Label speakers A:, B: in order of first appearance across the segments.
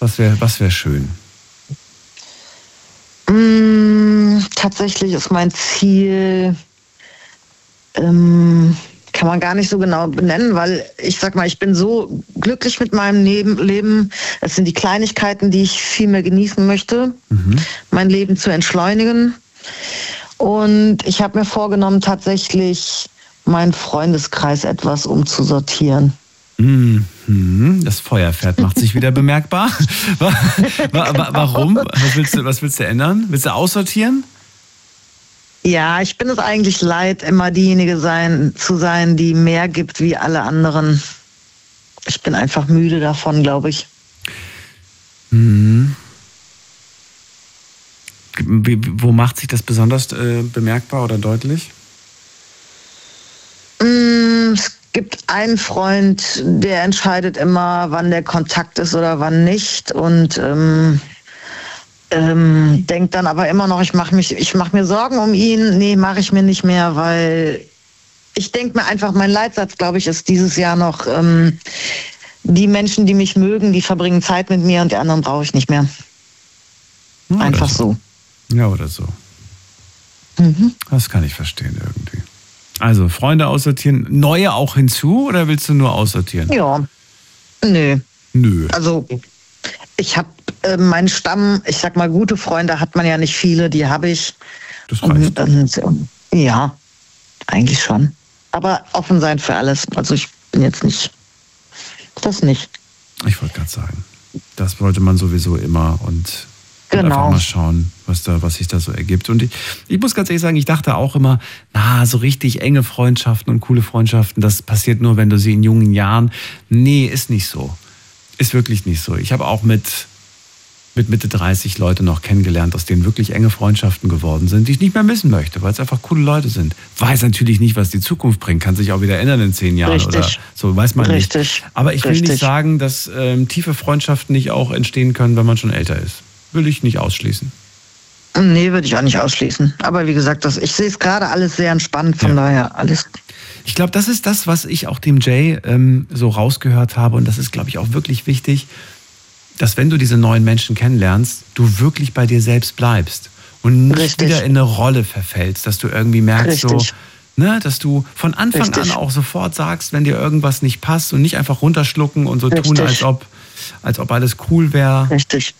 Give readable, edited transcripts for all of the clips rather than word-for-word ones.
A: Was wär schön?
B: Tatsächlich ist mein Ziel, kann man gar nicht so genau benennen, weil ich sag mal, ich bin so glücklich mit meinem Leben. Es sind die Kleinigkeiten, die ich viel mehr genießen möchte, mein Leben zu entschleunigen. Und ich habe mir vorgenommen, tatsächlich meinen Freundeskreis etwas umzusortieren.
A: Das Feuerpferd macht sich wieder bemerkbar. Warum? Was willst du ändern? Willst du aussortieren?
B: Ja, ich bin es eigentlich leid, immer diejenige zu sein, die mehr gibt wie alle anderen. Ich bin einfach müde davon, glaube ich.
A: Wo macht sich das besonders bemerkbar oder deutlich?
B: Es gibt einen Freund, der entscheidet immer, wann der Kontakt ist oder wann nicht. Und denkt dann aber immer noch, ich mach mir Sorgen um ihn. Nee, mache ich mir nicht mehr, weil ich denke mir einfach, mein Leitsatz, glaube ich, ist dieses Jahr noch, die Menschen, die mich mögen, die verbringen Zeit mit mir und die anderen brauche ich nicht mehr.
A: Ja,
B: einfach so.
A: Ja, oder so. Das kann ich verstehen irgendwie. Also, Freunde aussortieren, neue auch hinzu oder willst du nur aussortieren?
B: Ja, nö.
A: Nö.
B: Also, ich habe meinen Stamm, ich sag mal, gute Freunde hat man ja nicht viele, die habe ich.
A: Das reicht.
B: Ja, eigentlich schon. Aber offen sein für alles. Also ich bin jetzt nicht, das nicht.
A: Ich wollte gerade sagen, das wollte man sowieso immer und
B: genau.
A: Einfach mal schauen, was sich da so ergibt. Und ich muss ganz ehrlich sagen, ich dachte auch immer, so richtig enge Freundschaften und coole Freundschaften, das passiert nur, wenn du sie in jungen Jahren. Nee, ist nicht so. Ist wirklich nicht so. Ich habe auch mit Mitte 30 Leute noch kennengelernt, aus denen wirklich enge Freundschaften geworden sind, die ich nicht mehr missen möchte, weil es einfach coole Leute sind. Weiß natürlich nicht, was die Zukunft bringt, kann sich auch wieder ändern in 10 Jahren oder so, weiß man nicht. Aber ich will nicht sagen, dass tiefe Freundschaften nicht auch entstehen können, wenn man schon älter ist. Will ich nicht ausschließen.
B: Nee, würde ich auch nicht ausschließen. Aber wie gesagt, ich sehe es gerade alles sehr entspannt, von daher alles.
A: Ich glaube, das ist das, was ich auch dem Jay so rausgehört habe und das ist, glaube ich, auch wirklich wichtig, dass wenn du diese neuen Menschen kennenlernst, du wirklich bei dir selbst bleibst und nicht wieder in eine Rolle verfällst, dass du irgendwie merkst, dass du von Anfang an auch sofort sagst, wenn dir irgendwas nicht passt und nicht einfach runterschlucken und so tun, als ob alles cool wäre.
B: Richtig.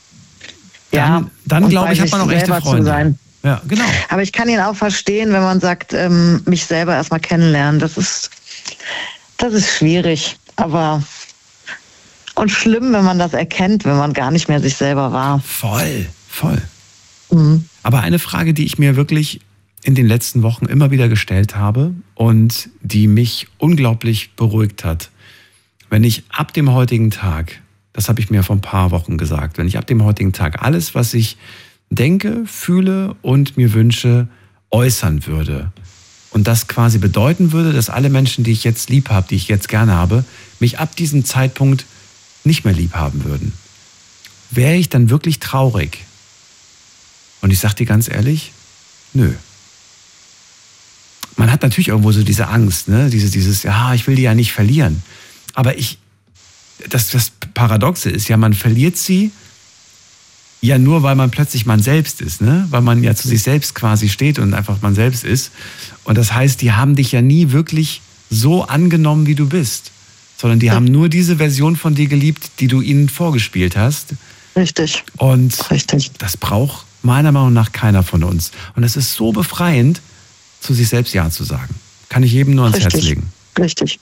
A: Dann glaube ich, hat man auch echte Freunde. Ja, genau.
B: Aber ich kann ihn auch verstehen, wenn man sagt, mich selber erstmal kennenlernen. Das ist schwierig, aber und schlimm, wenn man das erkennt, wenn man gar nicht mehr sich selber war.
A: Voll. Aber eine Frage, die ich mir wirklich in den letzten Wochen immer wieder gestellt habe und die mich unglaublich beruhigt hat, wenn ich ab dem heutigen Tag, das habe ich mir vor ein paar Wochen gesagt, wenn ich ab dem heutigen Tag alles, was ich denke, fühle und mir wünsche, äußern würde und das quasi bedeuten würde, dass alle Menschen, die ich jetzt lieb habe, die ich jetzt gerne habe, mich ab diesem Zeitpunkt nicht mehr lieb haben würden, wäre ich dann wirklich traurig? Und ich sage dir ganz ehrlich, nö. Man hat natürlich irgendwo so diese Angst, ne? Dieses, ich will die ja nicht verlieren. Aber das Paradoxe ist ja, man verliert sie ja nur, weil man plötzlich man selbst ist, ne? Weil man ja zu sich selbst quasi steht und einfach man selbst ist. Und das heißt, die haben dich ja nie wirklich so angenommen, wie du bist. Sondern die haben nur diese Version von dir geliebt, die du ihnen vorgespielt hast.
B: Richtig.
A: Und das braucht meiner Meinung nach keiner von uns. Und es ist so befreiend, zu sich selbst Ja zu sagen. Kann ich jedem nur ans Herz legen.
B: Richtig.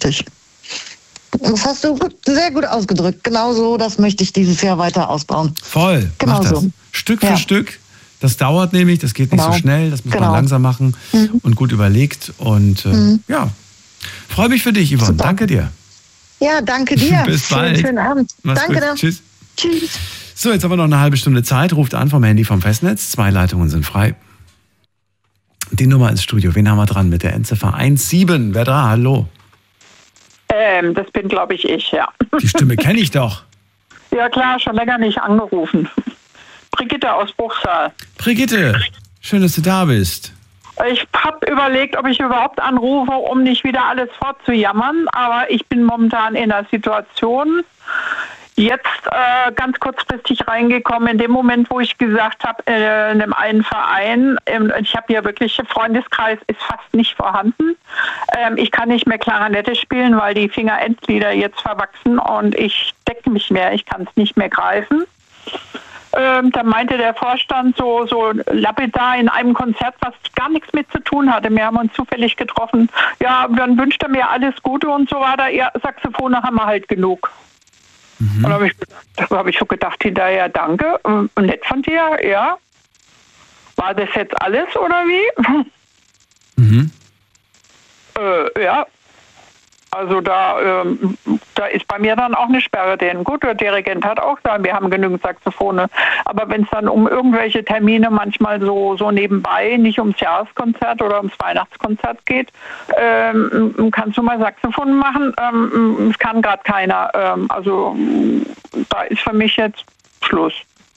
B: Das hast du sehr gut ausgedrückt. Genau so, das möchte ich dieses Jahr weiter ausbauen.
A: Voll,
B: genau so.
A: Stück für Stück. Das dauert nämlich, das geht nicht so schnell, das muss man langsam machen und gut überlegt. Und freue mich für dich, Yvonne. Super. Danke dir.
B: Ja, danke dir.
A: Bis bald.
B: Schönen Abend.
A: Mach's
B: danke
A: gut.
B: dir.
A: Tschüss. So, jetzt haben wir noch eine halbe Stunde Zeit. Ruft an vom Handy vom Festnetz. 2 Leitungen sind frei. Die Nummer ins Studio. Wen haben wir dran mit der Endziffer 17? Wer da? Hallo.
C: Das bin, glaube ich, ja.
A: Die Stimme kenne ich doch.
C: Ja klar, schon länger nicht angerufen. Brigitte aus Bruchsal.
A: Brigitte, schön, dass du da bist.
C: Ich habe überlegt, ob ich überhaupt anrufe, um nicht wieder alles fortzujammern, aber ich bin momentan in einer Situation, jetzt ganz kurzfristig reingekommen, in dem Moment, wo ich gesagt habe, in einem einen Verein, ich habe ja wirklich, Freundeskreis ist fast nicht vorhanden. Ich kann nicht mehr Klarinette spielen, weil die Fingerendglieder jetzt verwachsen und ich decke mich mehr, ich kann es nicht mehr greifen. Da meinte der Vorstand so lapidar in einem Konzert, was gar nichts mit zu tun hatte. Wir haben uns zufällig getroffen. Ja, dann wünscht er mir alles Gute und so weiter. Ja, Saxophone haben wir halt genug. Und da habe ich so gedacht hinterher, danke, nett von dir, ja. War das jetzt alles oder wie? Ja. Also da ist bei mir dann auch eine Sperre drin. Gut, der Dirigent hat auch gesagt, wir haben genügend Saxophone. Aber wenn es dann um irgendwelche Termine manchmal so nebenbei, nicht ums Jahreskonzert oder ums Weihnachtskonzert geht, kannst du mal Saxophon machen? Es kann gerade keiner. Also da ist für mich jetzt Schluss.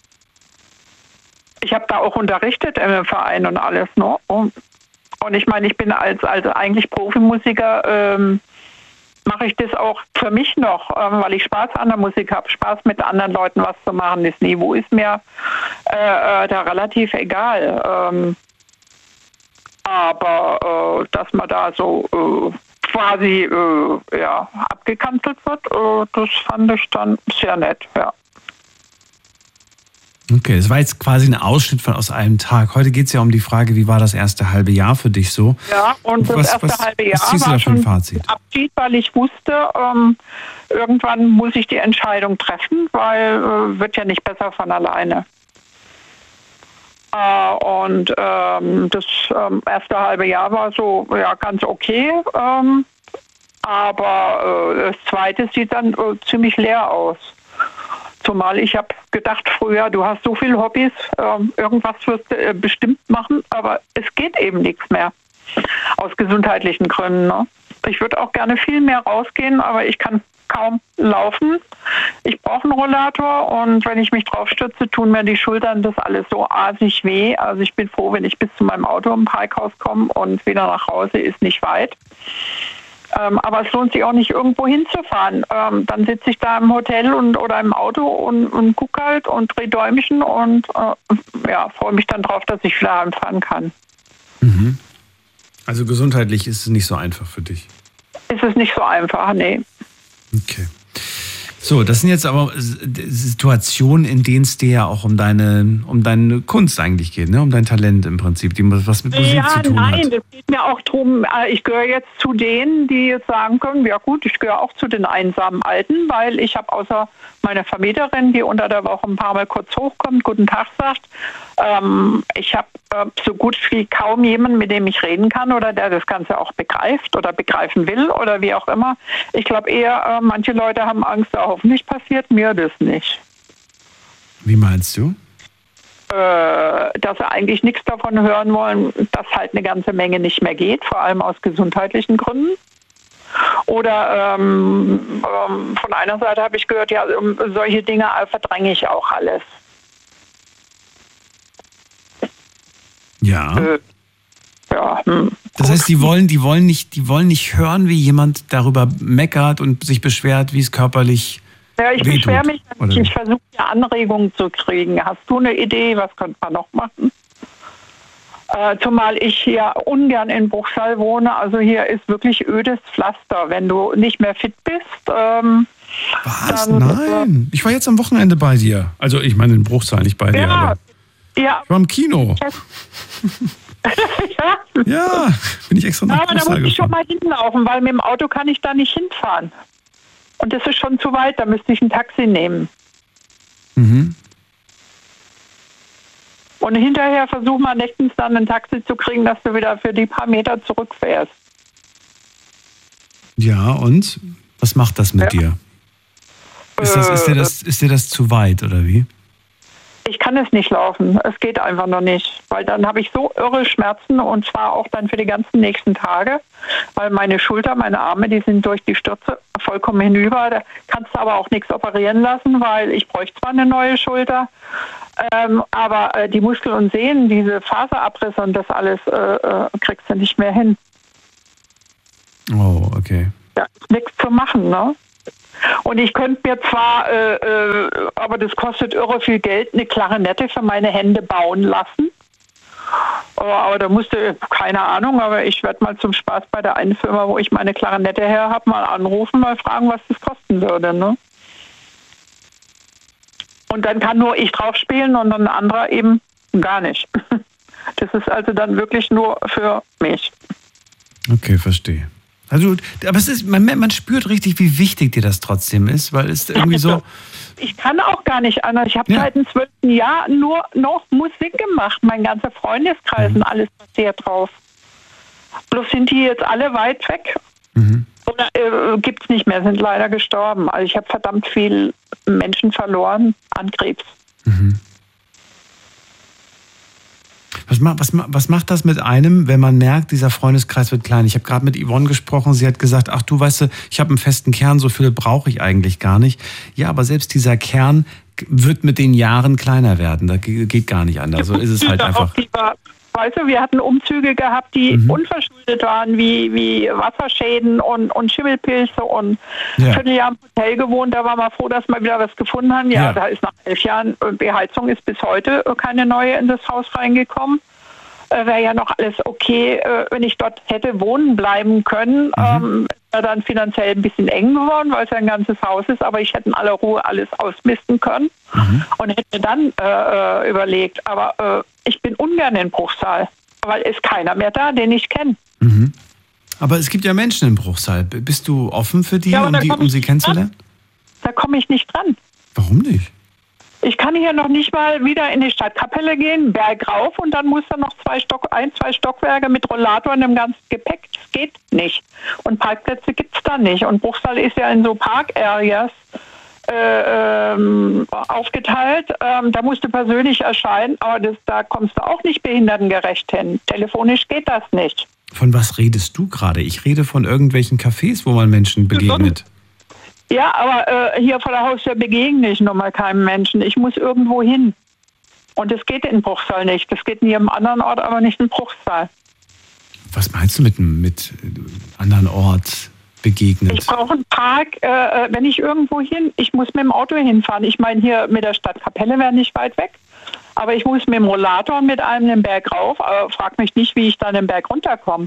C: Ich habe da auch unterrichtet im Verein und alles, ne? Und ich meine, ich bin als eigentlich Profimusiker, mache ich das auch für mich noch, weil ich Spaß an der Musik habe, Spaß mit anderen Leuten was zu machen. Das Niveau ist mir da relativ egal. Aber dass man da so quasi abgekanzelt wird, das fand ich dann sehr nett, ja.
A: Okay, das war jetzt quasi ein Ausschnitt aus einem Tag. Heute geht es ja um die Frage, wie war das erste halbe Jahr für dich so?
C: Ja, und das erste halbe Jahr war schon ein Abschied, weil ich wusste, irgendwann muss ich die Entscheidung treffen, weil wird ja nicht besser von alleine. Und das erste halbe Jahr war so ganz okay, aber das zweite sieht dann ziemlich leer aus. Zumal ich habe gedacht früher, du hast so viele Hobbys, irgendwas wirst du bestimmt machen, aber es geht eben nichts mehr. Aus gesundheitlichen Gründen. Ne? Ich würde auch gerne viel mehr rausgehen, aber ich kann kaum laufen. Ich brauche einen Rollator und wenn ich mich drauf stürze, tun mir die Schultern das alles so asig weh. Also ich bin froh, wenn ich bis zu meinem Auto im Parkhaus komme und wieder nach Hause ist nicht weit. Aber es lohnt sich auch nicht, irgendwo hinzufahren. Dann sitze ich da im Hotel oder im Auto und gucke halt und drehe Däumchen und freue mich dann drauf, dass ich wieder heimfahren kann.
A: Mhm. Also gesundheitlich ist es nicht so einfach für dich?
C: Ist es nicht so einfach, nee.
A: Okay. So, das sind jetzt aber Situationen, in denen es dir ja auch um deine Kunst eigentlich geht, ne? Um dein Talent im Prinzip, die was mit Musik zu tun hat.
C: Nein, es geht mir auch darum, ich gehöre jetzt zu denen, die jetzt sagen können, ja gut, ich gehöre auch zu den einsamen Alten, weil ich habe außer meiner Vermieterin, die unter der Woche ein paar Mal kurz hochkommt, guten Tag sagt, ich habe so gut wie kaum jemanden, mit dem ich reden kann oder der das Ganze auch begreift oder begreifen will oder wie auch immer. Ich glaube eher, manche Leute haben Angst, hoffentlich passiert mir das nicht.
A: Wie meinst du?
C: Dass sie eigentlich nichts davon hören wollen, dass halt eine ganze Menge nicht mehr geht, vor allem aus gesundheitlichen Gründen. Oder von einer Seite habe ich gehört, ja, solche Dinge verdränge ich auch alles.
A: Ja. Das heißt, die wollen nicht hören, wie jemand darüber meckert und sich beschwert, wie es körperlich
C: ich beschwere mich nicht. Ich versuche ja Anregungen zu kriegen. Hast du eine Idee, was könnte man noch machen? Zumal ich hier ungern in Bruchsal wohne. Also hier ist wirklich ödes Pflaster. Wenn du nicht mehr fit bist.
A: Was? Dann, nein. Ich war jetzt am Wochenende bei dir. Also ich meine in Bruchsal, nicht bei dir. Aber ich war im Kino. Ja, bin ich extra nach Bruchsal
C: gefahren. Aber da muss ich schon mal hinlaufen, weil mit dem Auto kann ich da nicht hinfahren. Und das ist schon zu weit, da müsste ich ein Taxi nehmen.
A: Mhm.
C: Und hinterher versuch mal nächtens dann ein Taxi zu kriegen, dass du wieder für die paar Meter zurückfährst.
A: Ja, und? Was macht das mit dir? Ist dir das zu weit, oder wie?
C: Ich kann es nicht laufen. Es geht einfach noch nicht. Weil dann habe ich so irre Schmerzen und zwar auch dann für die ganzen nächsten Tage. Weil meine Schulter, meine Arme, die sind durch die Stürze vollkommen hinüber. Da kannst du aber auch nichts operieren lassen, weil ich bräuchte zwar eine neue Schulter, aber die Muskeln und Sehnen, diese Faserabrisse und das alles kriegst du nicht mehr hin.
A: Oh, okay.
C: Ja, nichts zu machen, ne? Und ich könnte mir zwar, aber das kostet irre viel Geld, eine Klarinette für meine Hände bauen lassen. Aber da musste, keine Ahnung, aber ich werde mal zum Spaß bei der einen Firma, wo ich meine Klarinette her habe, mal anrufen, mal fragen, was das kosten würde. Ne? Und dann kann nur ich drauf spielen und ein anderer eben gar nicht. Das ist also dann wirklich nur für mich.
A: Okay, verstehe. Also, aber es ist, man spürt richtig, wie wichtig dir das trotzdem ist, weil es irgendwie so...
C: Ich kann auch gar nicht anders. Ich habe seit dem 12. Jahr nur noch Musik gemacht. Mein ganzer Freundeskreis und alles basiert drauf. Bloß sind die jetzt alle weit weg. Oder gibt es nicht mehr, sind leider gestorben. Also ich habe verdammt viel Menschen verloren an Krebs.
A: Was macht das mit einem, wenn man merkt, dieser Freundeskreis wird klein? Ich habe gerade mit Yvonne gesprochen, sie hat gesagt, ach du weißt du, ich habe einen festen Kern, so viele brauche ich eigentlich gar nicht. Ja, aber selbst dieser Kern wird mit den Jahren kleiner werden, das geht gar nicht anders, so ist es halt einfach.
C: Weißt du, wir hatten Umzüge gehabt, die unverschuldet waren, wie Wasserschäden und Schimmelpilze und ein Vierteljahr im Hotel gewohnt. Da waren wir froh, dass wir wieder was gefunden haben. Ja, da ist nach 11 Jahren, Beheizung ist bis heute keine neue in das Haus reingekommen. Wäre ja noch alles okay, wenn ich dort hätte wohnen bleiben können. Wäre dann finanziell ein bisschen eng geworden, weil es ja ein ganzes Haus ist, aber ich hätte in aller Ruhe alles ausmisten können und hätte dann überlegt, aber ich bin ungern in Bruchsal, weil ist keiner mehr da, den ich kenne.
A: Aber es gibt ja Menschen in Bruchsal. Bist du offen für die, um sie kennenzulernen?
C: Da komme ich nicht dran.
A: Warum nicht?
C: Ich kann hier noch nicht mal wieder in die Stadtkapelle gehen, Berg rauf und dann muss da noch 2 Stockwerke mit Rollator und dem ganzen Gepäck. Das geht nicht. Und Parkplätze gibt es da nicht. Und Bruchsal ist ja in so Park-Areas aufgeteilt. Da musst du persönlich erscheinen, aber da kommst du auch nicht behindertengerecht hin. Telefonisch geht das nicht.
A: Von was redest du gerade? Ich rede von irgendwelchen Cafés, wo man Menschen begegnet.
C: Ja, aber hier vor der Haustür begegne ich nun mal keinem Menschen. Ich muss irgendwo hin. Und das geht in Bruchsal nicht. Das geht in jedem anderen Ort, aber nicht in Bruchsal.
A: Was meinst du mit anderen Ort begegnet?
C: Ich brauche einen Park, wenn ich irgendwo hin, ich muss mit dem Auto hinfahren. Ich meine, hier mit der Stadtkapelle wäre nicht weit weg. Aber ich muss mit dem Rollator und mit einem den Berg rauf. Aber frag mich nicht, wie ich dann den Berg runterkomme.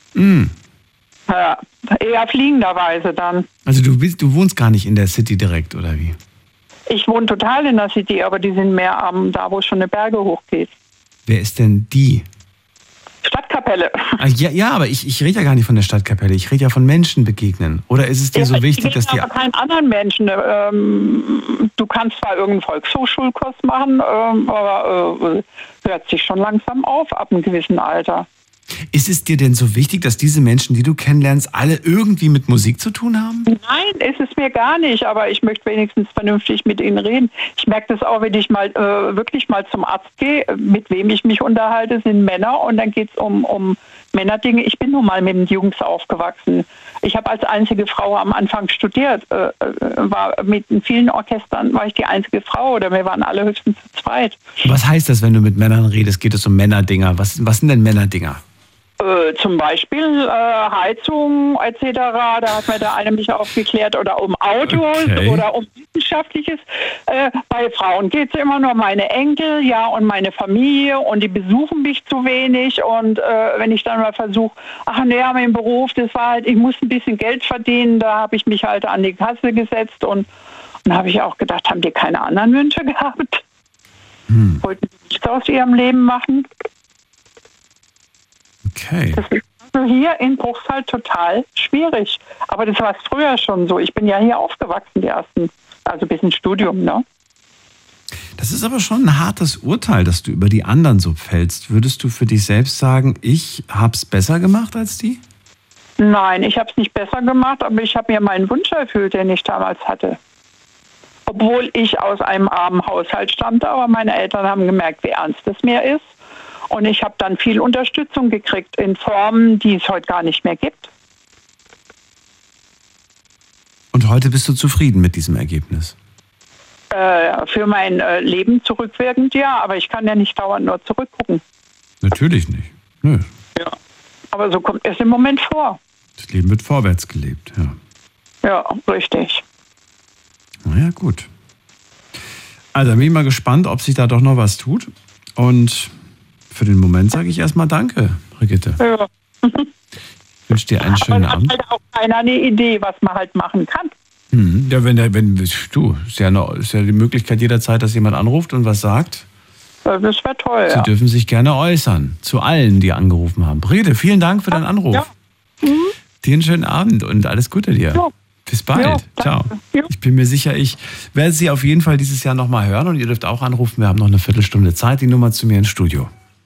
C: Ja, eher fliegenderweise dann.
A: Also du wohnst gar nicht in der City direkt, oder wie?
C: Ich wohne total in der City, aber die sind mehr da, wo es schon eine Berge hochgeht.
A: Wer ist denn die?
C: Stadtkapelle.
A: Ja, aber ich rede ja gar nicht von der Stadtkapelle. Ich rede ja von Menschen begegnen. Oder ist es dir so wichtig, dass die...
C: aber keinen anderen Menschen. Du kannst zwar irgendeinen Volkshochschulkurs machen, aber hört sich schon langsam auf, ab einem gewissen Alter.
A: Ist es dir denn so wichtig, dass diese Menschen, die du kennenlernst, alle irgendwie mit Musik zu tun haben?
C: Nein, ist es mir gar nicht, aber ich möchte wenigstens vernünftig mit ihnen reden. Ich merke das auch, wenn ich mal wirklich mal zum Arzt gehe, mit wem ich mich unterhalte, sind Männer und dann geht es um Männerdinge. Ich bin nun mal mit den Jungs aufgewachsen. Ich habe als einzige Frau am Anfang studiert, war mit vielen Orchestern, war ich die einzige Frau oder wir waren alle höchstens zu zweit.
A: Was heißt das, wenn du mit Männern redest? Geht es um Männerdinger? Was sind denn Männerdinger?
C: Zum Beispiel Heizung etc., da hat mir der eine mich aufgeklärt, oder um Autos oder um Wissenschaftliches. Bei Frauen geht es immer nur um meine Enkel, ja, und meine Familie, und die besuchen mich zu wenig, und wenn ich dann mal versuche, mein Beruf, das war halt, ich muss ein bisschen Geld verdienen, da habe ich mich halt an die Kasse gesetzt, und dann habe ich auch gedacht, haben die keine anderen Wünsche gehabt? Wollten sie nichts aus ihrem Leben machen?
A: Okay.
C: Das ist also hier in Bruchsal total schwierig. Aber das war es früher schon so. Ich bin ja hier aufgewachsen, also bis ins Studium, ne?
A: Das ist aber schon ein hartes Urteil, dass du über die anderen so fällst. Würdest du für dich selbst sagen, ich hab's besser gemacht als die?
C: Nein, ich habe es nicht besser gemacht, aber ich habe mir meinen Wunsch erfüllt, den ich damals hatte. Obwohl ich aus einem armen Haushalt stammte, aber meine Eltern haben gemerkt, wie ernst es mir ist. Und ich habe dann viel Unterstützung gekriegt in Formen, die es heute gar nicht mehr gibt.
A: Und heute bist du zufrieden mit diesem Ergebnis?
C: Für mein Leben zurückwirkend, ja. Aber ich kann ja nicht dauernd nur zurückgucken.
A: Natürlich nicht. Nö.
C: Ja. Aber so kommt es im Moment vor.
A: Das Leben wird vorwärts gelebt, ja.
C: Ja, richtig.
A: Na ja, gut. Also bin ich mal gespannt, ob sich da doch noch was tut. Und für den Moment sage ich erstmal Danke, Brigitte.
C: Ja.
A: Ich wünsche dir einen schönen Abend.
C: Man hat halt auch keiner eine Idee, was man halt machen kann.
A: Ja, ist ja die Möglichkeit jederzeit, dass jemand anruft und was sagt.
C: Das wäre toll,
A: Sie dürfen sich gerne äußern. Zu allen, die angerufen haben. Brigitte, vielen Dank für deinen Anruf.
C: Ja.
A: Dir einen schönen Abend und alles Gute dir.
C: Ja.
A: Bis bald.
C: Ja,
A: ciao.
C: Ja.
A: Ich bin mir sicher, ich werde Sie auf jeden Fall dieses Jahr nochmal hören und ihr dürft auch anrufen. Wir haben noch eine Viertelstunde Zeit. Die Nummer zu mir ins Studio.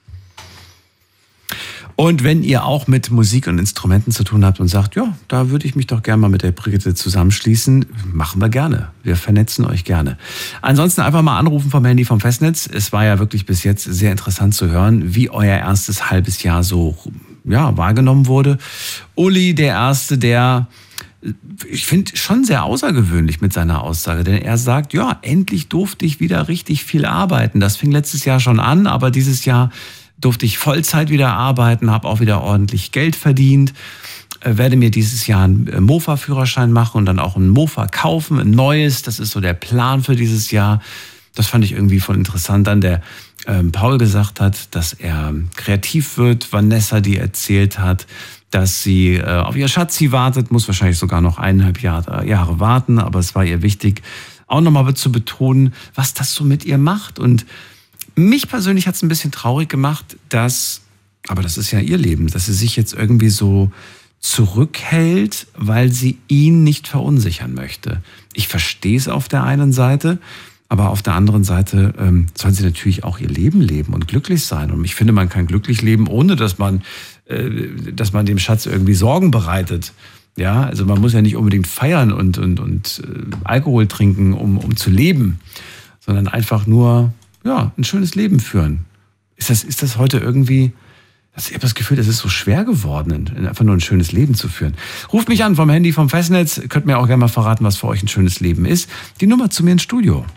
A: Und wenn ihr auch mit Musik und Instrumenten zu tun habt und sagt, ja, da würde ich mich doch gerne mal mit der Brigitte zusammenschließen, machen wir gerne. Wir vernetzen euch gerne. Ansonsten einfach mal anrufen vom Handy vom Festnetz. Es war ja wirklich bis jetzt sehr interessant zu hören, wie euer erstes halbes Jahr so wahrgenommen wurde. Uli, der Erste, der, ich finde, schon sehr außergewöhnlich mit seiner Aussage, denn er sagt, ja, endlich durfte ich wieder richtig viel arbeiten. Das fing letztes Jahr schon an, aber dieses Jahr durfte ich Vollzeit wieder arbeiten, habe auch wieder ordentlich Geld verdient, werde mir dieses Jahr einen Mofa-Führerschein machen und dann auch ein Mofa kaufen, ein neues. Das ist so der Plan für dieses Jahr. Das fand ich irgendwie voll interessant. Dann der Paul gesagt hat, dass er kreativ wird. Vanessa, die erzählt hat, dass sie auf ihr Schatzi wartet, muss wahrscheinlich sogar noch 1,5 Jahre warten, aber es war ihr wichtig, auch nochmal zu betonen, was das so mit ihr macht. Und mich persönlich hat es ein bisschen traurig gemacht, aber das ist ja ihr Leben, dass sie sich jetzt irgendwie so zurückhält, weil sie ihn nicht verunsichern möchte. Ich verstehe es auf der einen Seite, aber auf der anderen Seite soll sie natürlich auch ihr Leben leben und glücklich sein. Und ich finde, man kann glücklich leben, ohne dass man dem Schatz irgendwie Sorgen bereitet. Ja, also man muss ja nicht unbedingt feiern und Alkohol trinken, um zu leben, sondern einfach nur ein schönes Leben führen. Ist das heute irgendwie, ich habe das Gefühl, das ist so schwer geworden, einfach nur ein schönes Leben zu führen. Ruft mich an vom Handy, vom Festnetz. Könnt mir auch gerne mal verraten, was für euch ein schönes Leben ist. Die Nummer zu mir ins Studio.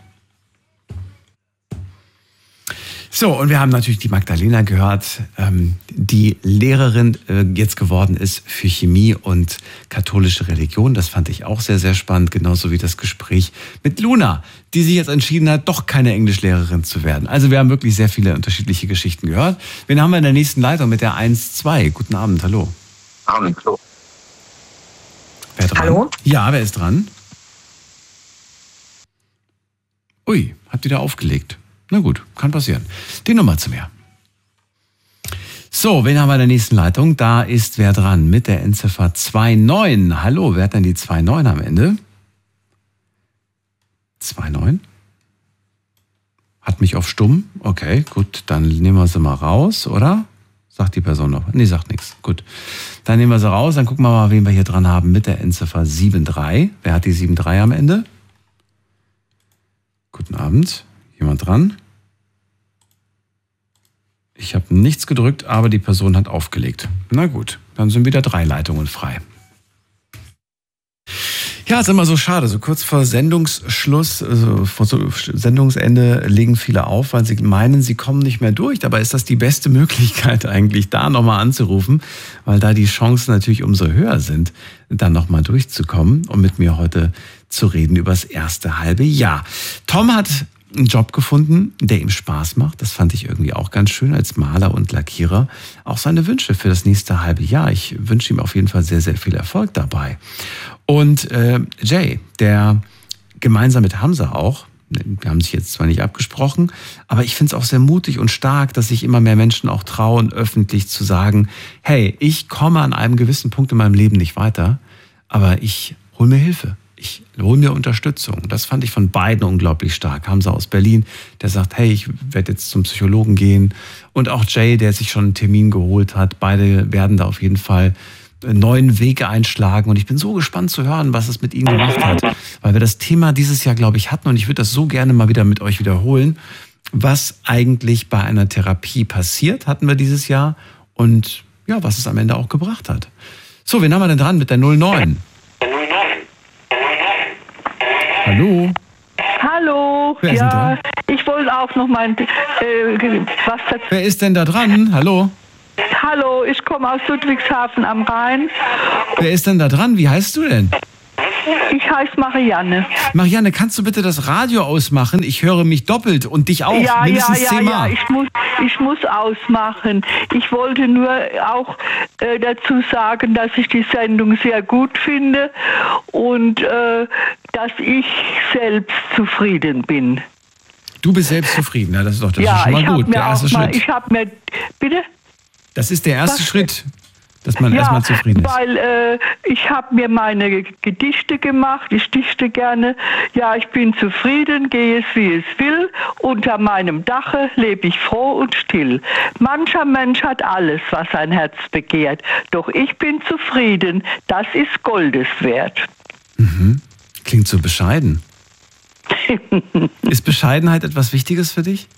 A: So, und wir haben natürlich die Magdalena gehört, die Lehrerin jetzt geworden ist für Chemie und katholische Religion. Das fand ich auch sehr, sehr spannend, genauso wie das Gespräch mit Luna, die sich jetzt entschieden hat, doch keine Englischlehrerin zu werden. Also wir haben wirklich sehr viele unterschiedliche Geschichten gehört. Wen haben wir in der nächsten Leitung mit der 1-2? Guten Abend, hallo.
D: Abend, hallo.
A: Wer dran?
B: Hallo?
A: Ja, wer ist dran? Ui, hat wieder aufgelegt. Na gut, kann passieren. Die Nummer zu mir. So, wen haben wir in der nächsten Leitung? Da ist wer dran mit der Endziffer 29. Hallo, wer hat denn die 29 am Ende? 29? Hat mich auf stumm? Okay, gut, dann nehmen wir sie mal raus, oder? Sagt die Person noch? Nee, sagt nichts. Gut, dann nehmen wir sie raus, dann gucken wir mal, wen wir hier dran haben mit der Endziffer 73. Wer hat die 73 am Ende? Guten Abend. Jemand dran? Ich habe nichts gedrückt, aber die Person hat aufgelegt. Na gut, dann sind wieder 3 Leitungen frei. Ja, ist immer so schade. So kurz vor Sendungsschluss, also vor Sendungsende legen viele auf, weil sie meinen, sie kommen nicht mehr durch. Dabei ist das die beste Möglichkeit eigentlich, da nochmal anzurufen, weil da die Chancen natürlich umso höher sind, dann nochmal durchzukommen und mit mir heute zu reden über das erste halbe Jahr. Tom hat einen Job gefunden, der ihm Spaß macht. Das fand ich irgendwie auch ganz schön als Maler und Lackierer. Auch seine Wünsche für das nächste halbe Jahr. Ich wünsche ihm auf jeden Fall sehr, sehr viel Erfolg dabei. Und Jay, der gemeinsam mit Hamza auch, wir haben sich jetzt zwar nicht abgesprochen, aber ich finde es auch sehr mutig und stark, dass sich immer mehr Menschen auch trauen, öffentlich zu sagen, hey, ich komme an einem gewissen Punkt in meinem Leben nicht weiter, aber ich hole mir Hilfe. Ich hole mir Unterstützung. Das fand ich von beiden unglaublich stark. Hamza aus Berlin, der sagt, hey, ich werde jetzt zum Psychologen gehen. Und auch Jay, der sich schon einen Termin geholt hat. Beide werden da auf jeden Fall neuen Wege einschlagen. Und ich bin so gespannt zu hören, was es mit ihnen gemacht hat. Weil wir das Thema dieses Jahr, glaube ich, hatten. Und ich würde das so gerne mal wieder mit euch wiederholen. Was eigentlich bei einer Therapie passiert, hatten wir dieses Jahr. Und ja, was es am Ende auch gebracht hat. So, wen haben wir denn dran mit der 09? Hallo.
E: Hallo.
A: Wer ist denn da?
E: Ich wollte auch noch mal was dazu.
A: Wer ist denn da dran? Hallo.
E: Hallo, ich komme aus Ludwigshafen am Rhein.
A: Wer ist denn da dran? Wie heißt du denn?
E: Ich heiße Marianne.
A: Marianne, kannst du bitte das Radio ausmachen? Ich höre mich doppelt und dich auch. Mindestens 10-mal.
E: Ich muss ausmachen. Ich wollte nur auch dazu sagen, dass ich die Sendung sehr gut finde und dass ich selbst zufrieden bin.
A: Du bist selbst zufrieden, ja, das ist schon mal gut. Der erste Schritt.
E: Bitte?
A: Das ist der erste Schritt, dass man erstmal zufrieden ist.
E: Weil ich habe mir meine Gedichte gemacht, ich dichte gerne. Ja, ich bin zufrieden, gehe es wie es will. Unter meinem Dache lebe ich froh und still. Mancher Mensch hat alles, was sein Herz begehrt. Doch ich bin zufrieden, das ist Goldes wert.
A: Mhm. Klingt so bescheiden. Ist Bescheidenheit etwas Wichtiges für dich?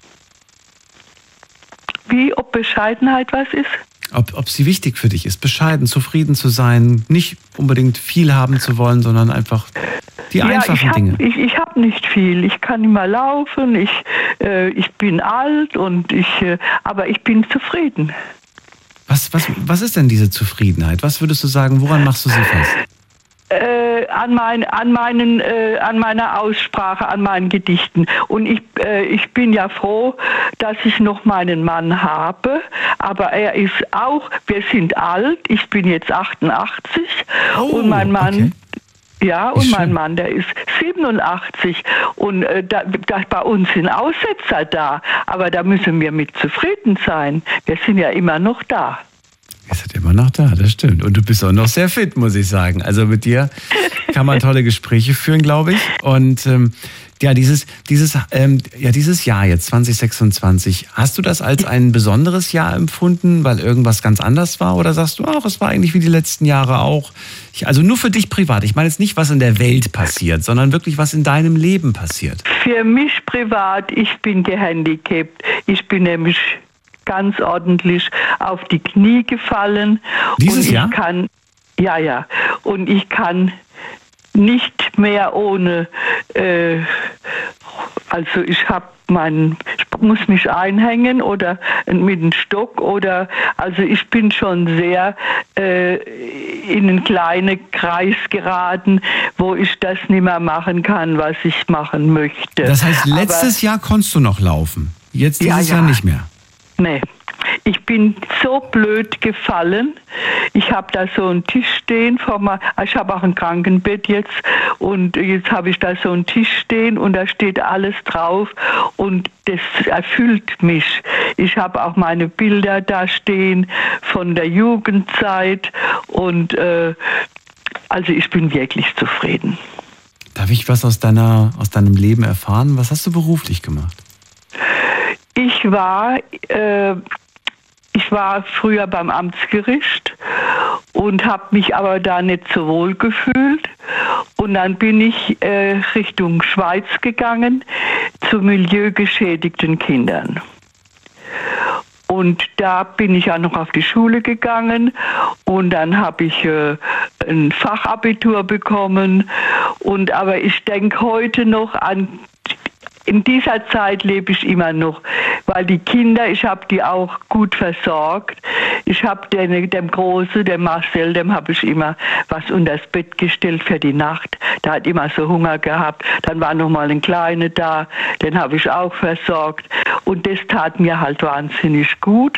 E: Wie, ob Bescheidenheit was ist?
A: Ob sie wichtig für dich ist, bescheiden, zufrieden zu sein, nicht unbedingt viel haben zu wollen, sondern einfach die einfachen Dinge.
E: Ich habe nicht viel. Ich kann nicht mehr laufen, ich bin alt aber ich bin zufrieden.
A: Was ist denn diese Zufriedenheit? Was würdest du sagen, woran machst du sie fest?
E: An meiner Aussprache, an meinen Gedichten. Und ich bin ja froh, dass ich noch meinen Mann habe, aber er ist auch, wir sind alt, ich bin jetzt 88 und mein Mann, okay. Ja, und mein Mann, der ist 87 und bei uns sind Aussetzer da, aber da müssen wir mit zufrieden sein. Wir sind ja immer noch da.
A: Ihr seid immer noch da, das stimmt. Und du bist auch noch sehr fit, muss ich sagen. Also mit dir kann man tolle Gespräche führen, glaube ich. Und dieses Jahr jetzt, 2026, hast du das als ein besonderes Jahr empfunden, weil irgendwas ganz anders war? Oder sagst du, es war eigentlich wie die letzten Jahre auch? Also nur für dich privat. Ich meine jetzt nicht, was in der Welt passiert, sondern wirklich, was in deinem Leben passiert.
E: Für mich privat, ich bin gehandicapt. Ich bin nämlich ganz ordentlich auf die Knie gefallen.
A: Dieses Jahr?
E: Und ich kann nicht mehr ohne, also ich muss mich einhängen oder mit einem Stock also ich bin schon sehr in einen kleinen Kreis geraten, wo ich das nicht mehr machen kann, was ich machen möchte.
A: Das heißt, letztes Jahr konntest du noch laufen, jetzt dieses Jahr nicht mehr?
E: Nee, ich bin so blöd gefallen. Ich habe da so einen Tisch stehen, ich habe auch ein Krankenbett jetzt und jetzt habe ich da so einen Tisch stehen und da steht alles drauf und das erfüllt mich. Ich habe auch meine Bilder da stehen von der Jugendzeit und also ich bin wirklich zufrieden.
A: Darf ich was aus deinem Leben erfahren? Was hast du beruflich gemacht?
E: Ich war früher beim Amtsgericht und habe mich aber da nicht so wohl gefühlt. Und dann bin ich Richtung Schweiz gegangen zu milieugeschädigten Kindern. Und da bin ich ja noch auf die Schule gegangen und dann habe ich ein Fachabitur bekommen. Aber ich denke heute noch an in dieser Zeit lebe ich immer noch, weil die Kinder, ich habe die auch gut versorgt. Ich habe dem Großen, dem Marcel, dem habe ich immer was unters Bett gestellt für die Nacht. Der hat immer so Hunger gehabt. Dann war noch mal ein Kleiner da, den habe ich auch versorgt. Und das tat mir halt wahnsinnig gut.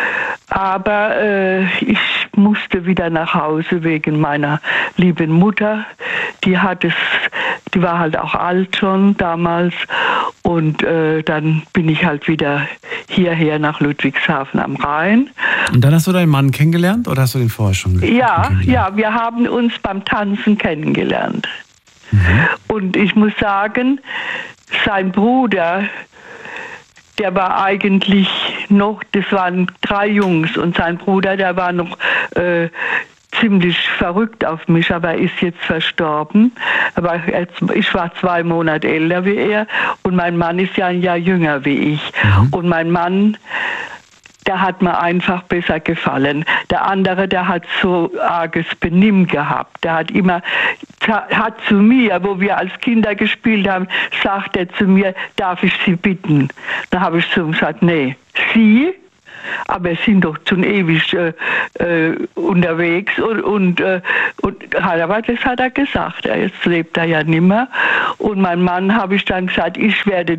E: Aber ich musste wieder nach Hause wegen meiner lieben Mutter. Die war halt auch alt schon damals. Und dann bin ich halt wieder hierher nach Ludwigshafen am Rhein.
A: Und dann hast du deinen Mann kennengelernt oder hast du den vorher schon kennengelernt?
E: Ja, wir haben uns beim Tanzen kennengelernt. Mhm. Und ich muss sagen, sein Bruder, der war eigentlich noch, das waren 3 Jungs und sein Bruder, der war noch ziemlich verrückt auf mich, aber er ist jetzt verstorben. Aber ich war 2 Monate älter wie er und mein Mann ist ja ein Jahr jünger wie ich. Mhm. Und mein Mann, der hat mir einfach besser gefallen. Der andere, der hat so arges Benimm gehabt. Der hat zu mir, wo wir als Kinder gespielt haben, sagt er zu mir, darf ich Sie bitten? Da habe ich zu ihm gesagt, nee, Sie? aber wir sind doch schon ewig unterwegs und aber das hat er gesagt. Jetzt lebt er ja nimmer. Und mein Mann, habe ich dann gesagt, ich werde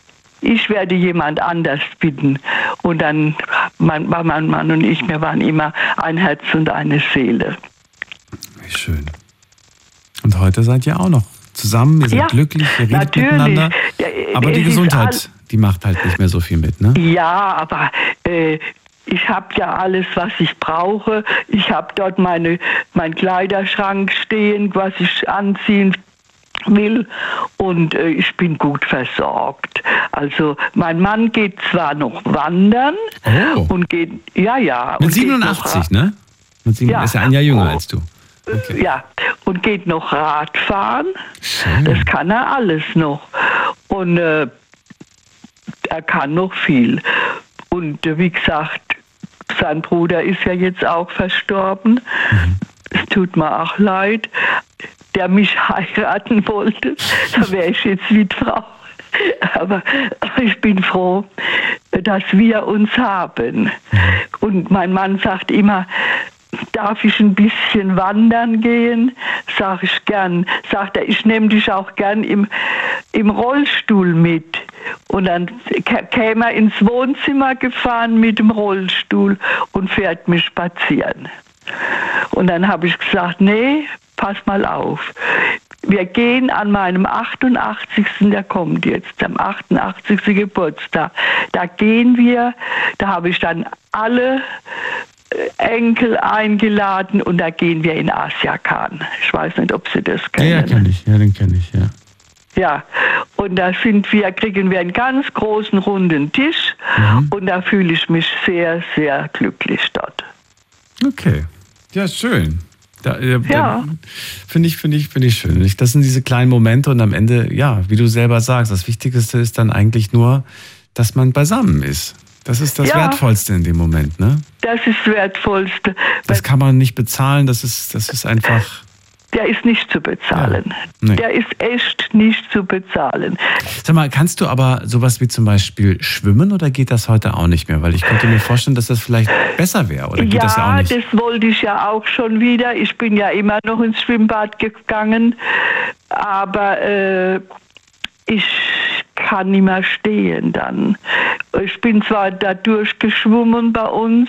E: jemand anders bitten. Und dann mein Mann und ich, wir waren immer ein Herz und eine Seele.
A: Wie schön. Und heute seid ihr auch noch zusammen, ihr seid glücklich, ihr redet miteinander. Aber die Gesundheit, die macht halt nicht mehr so viel mit, ne?
E: Ja, aber ich habe ja alles, was ich brauche. Ich habe dort meinen Kleiderschrank stehen, was ich anziehen will, und ich bin gut versorgt. Also mein Mann geht zwar noch wandern und geht,
A: mit 87, ne? Ist ja ein Jahr jünger als du. Okay.
E: Ja, und geht noch Radfahren.
A: Schön.
E: Das kann er alles noch. Und er kann noch viel. Und wie gesagt, sein Bruder ist ja jetzt auch verstorben. Es tut mir auch leid, der mich heiraten wollte. Da wäre ich jetzt Witfrau. Aber ich bin froh, dass wir uns haben. Und mein Mann sagt immer, darf ich ein bisschen wandern gehen? Sag ich gern. Sagt er, ich nehme dich auch gern im Rollstuhl mit. Und dann käme er ins Wohnzimmer gefahren mit dem Rollstuhl und fährt mich spazieren. Und dann habe ich gesagt, nee, pass mal auf. Wir gehen an meinem 88. Der kommt jetzt, am 88. Geburtstag. Da gehen wir, da habe ich dann alle Enkel eingeladen und da gehen wir in Asiakan. Ich weiß nicht, ob Sie das kennen.
A: Ja, kenne ich. Ja, den kenne ich, ja.
E: Ja, und da kriegen wir einen ganz großen, runden Tisch und da fühle ich mich sehr, sehr glücklich dort.
A: Okay, ja, schön. Finde ich schön. Das sind diese kleinen Momente und am Ende, ja, wie du selber sagst, das Wichtigste ist dann eigentlich nur, dass man beisammen ist. Das ist das Wertvollste in dem Moment, ne?
E: Das ist das Wertvollste.
A: Das kann man nicht bezahlen, das ist einfach...
E: Der ist nicht zu bezahlen.
A: Ja, nee.
E: Der ist echt nicht zu bezahlen.
A: Sag mal, kannst du aber sowas wie zum Beispiel schwimmen oder geht das heute auch nicht mehr? Weil ich könnte mir vorstellen, dass das vielleicht besser wäre. Oder geht das ja auch nicht?
E: Ja, das wollte ich ja auch schon wieder. Ich bin ja immer noch ins Schwimmbad gegangen. Aber ich kann nicht mehr stehen dann. Ich bin zwar da durchgeschwommen bei uns,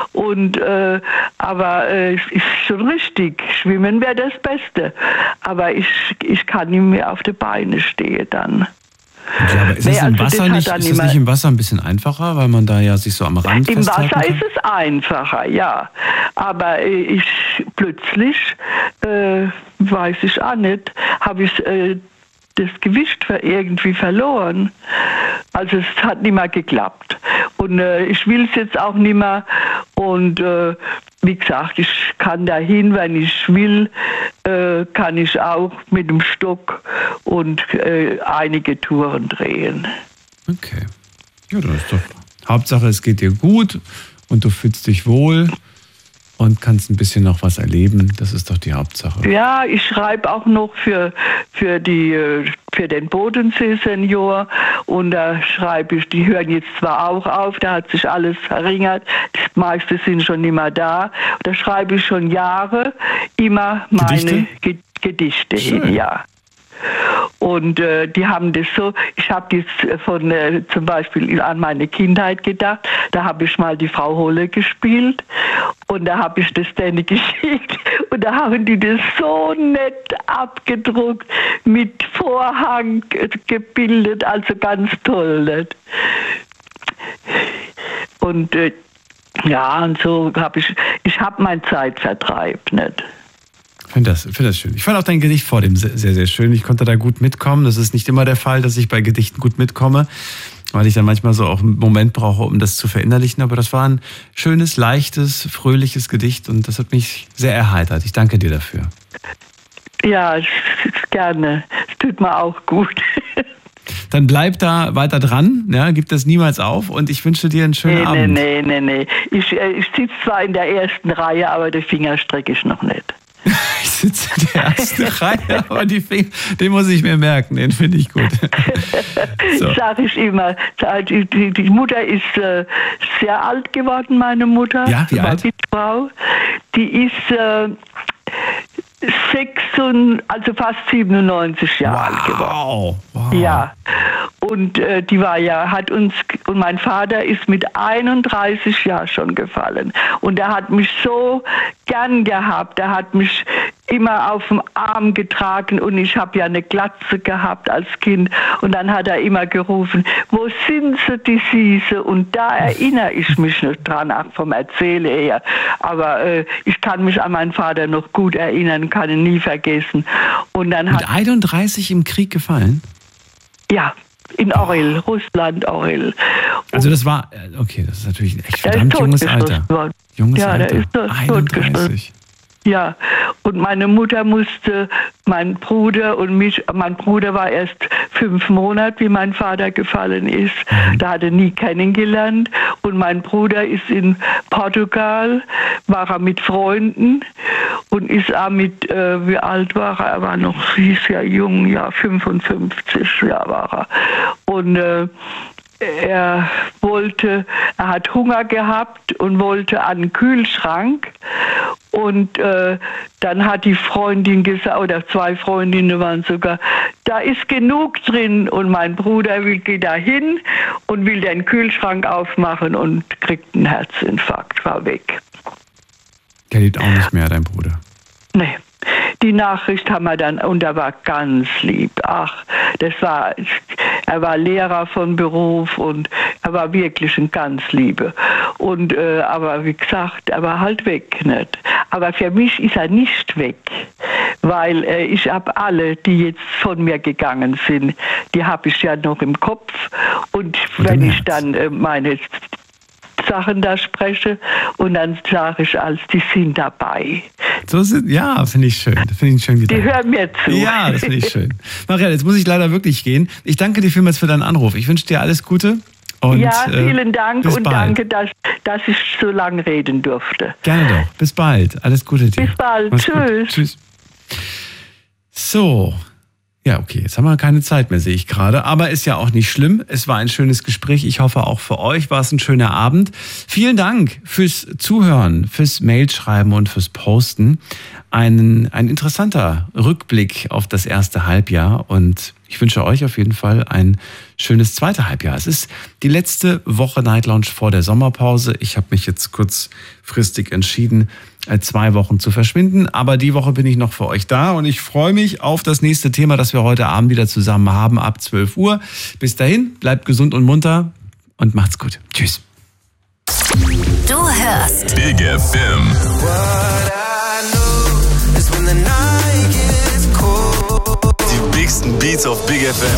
E: aber es ist schon richtig. Schwimmen wäre das Beste. Aber ich kann nicht mehr auf die Beine stehen dann.
A: Ja, aber ist es nicht im Wasser ein bisschen einfacher, weil man da ja sich so am Rand festhalten kann?
E: Im Wasser ist es einfacher, ja. Aber plötzlich, weiß ich auch nicht, habe ich das Gewicht irgendwie verloren. Also es hat nicht mehr geklappt. Und ich will es jetzt auch nicht mehr. Und wie gesagt, ich kann dahin, wenn ich will, kann ich auch mit dem Stock und einige Touren drehen.
A: Okay. Ja, das ist doch. Hauptsache, es geht dir gut und du fühlst dich wohl. Und kannst ein bisschen noch was erleben, das ist doch die Hauptsache.
E: Ja, ich schreibe auch noch für den Bodensee-Senior und da schreibe ich, die hören jetzt zwar auch auf, da hat sich alles verringert, die meisten sind schon nicht mehr da. Da schreibe ich schon Jahre immer meine Gedichte hin, ja. Und die haben das so, ich habe jetzt zum Beispiel an meine Kindheit gedacht, da habe ich mal die Frau Holle gespielt und da habe ich das denen geschickt und da haben die das so nett abgedruckt, mit Vorhang gebildet, also ganz toll. Nicht? Und und so habe ich habe meinen Zeitvertreib, nicht?
A: Ich finde das schön. Ich fand auch dein Gedicht vor dem sehr, sehr schön. Ich konnte da gut mitkommen. Das ist nicht immer der Fall, dass ich bei Gedichten gut mitkomme, weil ich dann manchmal so auch einen Moment brauche, um das zu verinnerlichen. Aber das war ein schönes, leichtes, fröhliches Gedicht und das hat mich sehr erheitert. Ich danke dir dafür. Ja,
E: gerne. Es tut mir auch gut.
A: Dann bleib da weiter dran, ja, gib das niemals auf und ich wünsche dir einen schönen Abend.
E: Nee. Ich sitze zwar in der ersten Reihe, aber die Finger strecke ich noch nicht.
A: Ich sitze in der ersten Reihe, aber die Finger, den muss ich mir merken, den finde ich gut. So.
E: sage ich immer. Die Mutter ist sehr alt geworden, meine Mutter.
A: Ja, wie alt?
E: Frau. Die ist also fast 97 Jahre alt geworden.
A: Wow.
E: Ja. Und die und mein Vater ist mit 31 Jahren schon gefallen. Und er hat mich so gern gehabt. Er hat mich immer auf dem Arm getragen und ich habe ja eine Glatze gehabt als Kind. Und dann hat er immer gerufen, wo sind sie, die Süße? Und da erinnere ich mich noch dran, auch vom Erzählen her. Aber ich kann mich an meinen Vater noch gut erinnern, kann ihn nie vergessen. Und dann
A: mit 31 im Krieg gefallen?
E: Ja. In Orel, Russland, Orel.
A: Also das war, okay, das ist natürlich ein echt verdammt junges Alter. Junges Alter,
E: der ist 31. Ja, und meine Mutter musste, mein Bruder und mich, mein Bruder war erst 5 Monate, wie mein Vater gefallen ist. Da hat er nie kennengelernt. Und mein Bruder ist in Portugal, war er mit Freunden und ist auch mit, wie alt war er? Er war noch sehr jung, ja, 55 Jahre war er. Und er hat Hunger gehabt und wollte an den Kühlschrank. Und dann hat die Freundin gesagt, oder 2 Freundinnen waren sogar, da ist genug drin. Und mein Bruder geht da hin und will den Kühlschrank aufmachen und kriegt einen Herzinfarkt, war weg.
A: Der lebt auch nicht mehr, dein Bruder?
E: Nee. Die Nachricht haben wir dann, und er war ganz lieb. Ach, er war Lehrer von Beruf und er war wirklich ein ganz Liebe. Und, aber wie gesagt, er war halt weg, nicht? Aber für mich ist er nicht weg, weil ich habe alle, die jetzt von mir gegangen sind, die habe ich ja noch im Kopf. Und wenn ich dann meine Sachen da spreche und dann sage ich die sind dabei.
A: Ja, finde ich schön.
E: Die hören mir zu.
A: Ja, das finde ich schön. Marielle, jetzt muss ich leider wirklich gehen. Ich danke dir vielmals für deinen Anruf. Ich wünsche dir alles Gute. Und,
E: ja, vielen Dank
A: und
E: danke, dass ich so lange reden durfte.
A: Gerne doch. Bis bald. Alles Gute dir.
E: Bis bald. Tschüss.
A: So. Ja, okay, jetzt haben wir keine Zeit mehr, sehe ich gerade. Aber ist ja auch nicht schlimm. Es war ein schönes Gespräch. Ich hoffe, auch für euch war es ein schöner Abend. Vielen Dank fürs Zuhören, fürs Mailschreiben und fürs Posten. Ein interessanter Rückblick auf das erste Halbjahr. Und ich wünsche euch auf jeden Fall ein schönes zweite Halbjahr. Es ist die letzte Woche Night Lounge vor der Sommerpause. Ich habe mich jetzt kurzfristig entschieden, 2 Wochen zu verschwinden. Aber die Woche bin ich noch für euch da und ich freue mich auf das nächste Thema, das wir heute Abend wieder zusammen haben, ab 12 Uhr. Bis dahin, bleibt gesund und munter und macht's gut. Tschüss.
D: Du hörst
F: Big FM. Die bigsten Beats auf Big FM.